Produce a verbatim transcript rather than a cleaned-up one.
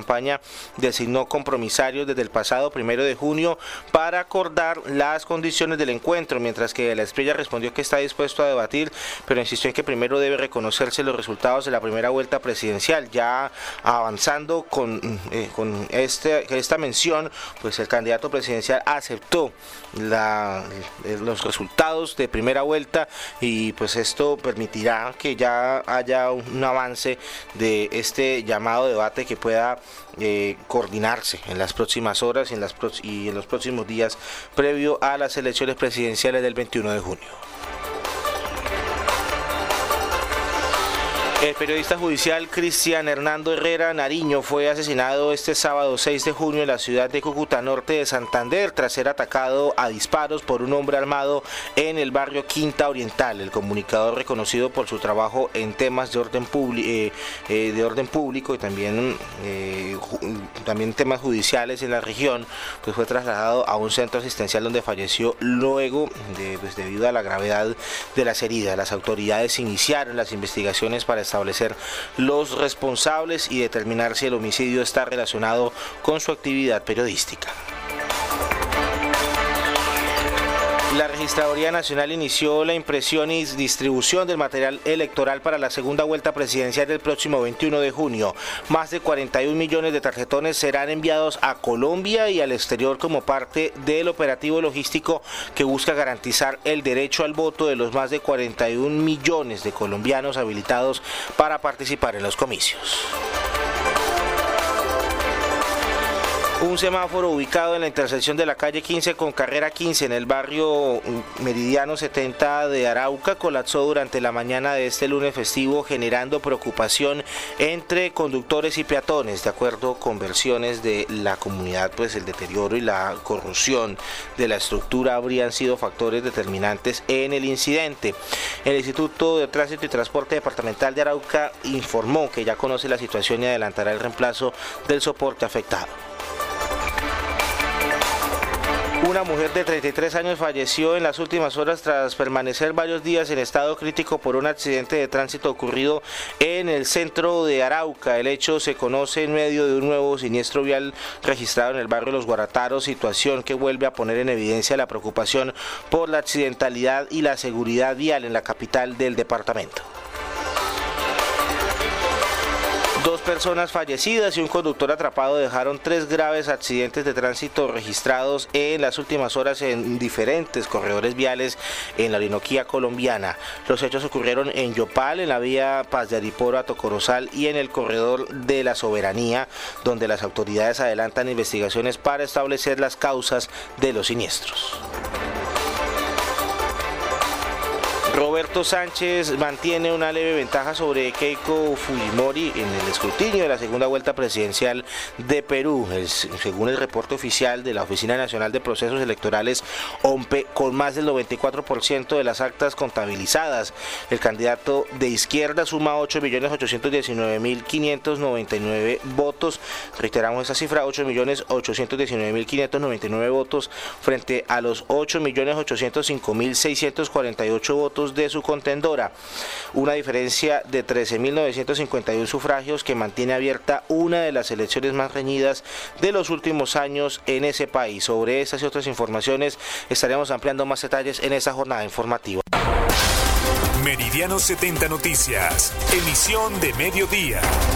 campaña designó compromisarios desde el pasado primero de junio para acordar las condiciones del encuentro, mientras que la Espriella respondió que está dispuesto a debatir, pero insistió en que primero debe reconocerse los resultados de la primera vuelta presidencial. Ya avanzando con, eh, con este, esta mención, pues el candidato presidencial aceptó la, los resultados de primera vuelta y pues esto permitirá que ya haya un avance de este llamado debate que pueda eh, coordinarse en las próximas horas y en, las pro- y en los próximos días previo a las elecciones presidenciales del veintiuno de junio. El periodista judicial Cristian Hernando Herrera Nariño fue asesinado este sábado seis de junio en la ciudad de Cúcuta, norte de Santander, tras ser atacado a disparos por un hombre armado en el barrio Quinta Oriental. El comunicador, reconocido por su trabajo en temas de orden, publi- eh, eh, de orden público y también, eh, ju- también temas judiciales en la región, pues fue trasladado a un centro asistencial donde falleció luego, de, pues debido a la gravedad de las heridas. Las autoridades iniciaron las investigaciones para establecer los responsables y determinar si el homicidio está relacionado con su actividad periodística. La Registraduría Nacional inició la impresión y distribución del material electoral para la segunda vuelta presidencial del próximo veintiuno de junio. Más de cuarenta y un millones de tarjetones serán enviados a Colombia y al exterior como parte del operativo logístico que busca garantizar el derecho al voto de los más de cuarenta y un millones de colombianos habilitados para participar en los comicios. Un semáforo ubicado en la intersección de la calle quince con carrera quince en el barrio Meridiano setenta de Arauca colapsó durante la mañana de este lunes festivo, generando preocupación entre conductores y peatones. De acuerdo con versiones de la comunidad, pues el deterioro y la corrosión de la estructura habrían sido factores determinantes en el incidente. El Instituto de Tránsito y Transporte Departamental de Arauca informó que ya conoce la situación y adelantará el reemplazo del soporte afectado. Una mujer de treinta y tres años falleció en las últimas horas tras permanecer varios días en estado crítico por un accidente de tránsito ocurrido en el centro de Arauca. El hecho se conoce en medio de un nuevo siniestro vial registrado en el barrio Los Guarataros, situación que vuelve a poner en evidencia la preocupación por la accidentalidad y la seguridad vial en la capital del departamento. Dos personas fallecidas y un conductor atrapado dejaron tres graves accidentes de tránsito registrados en las últimas horas en diferentes corredores viales en la Orinoquía colombiana. Los hechos ocurrieron en Yopal, en la vía Paz de Ariporo a Tocorozal y en el corredor de la Soberanía, donde las autoridades adelantan investigaciones para establecer las causas de los siniestros. Roberto Sánchez mantiene una leve ventaja sobre Keiko Fujimori en el escrutinio de la segunda vuelta presidencial de Perú, el, según el reporte oficial de la Oficina Nacional de Procesos Electorales, O M P E, con más del noventa y cuatro por ciento de las actas contabilizadas. El candidato de izquierda suma ocho millones ochocientos diecinueve mil quinientos noventa y nueve votos, reiteramos esa cifra, ocho millones ochocientos diecinueve mil quinientos noventa y nueve votos frente a los ocho millones ochocientos cinco mil seiscientos cuarenta y ocho votos de su contendora, una diferencia de trece mil novecientos cincuenta y uno sufragios que mantiene abierta una de las elecciones más reñidas de los últimos años en ese país. Sobre estas y otras informaciones estaremos ampliando más detalles en esta jornada informativa. Meridiano setenta Noticias, emisión de mediodía.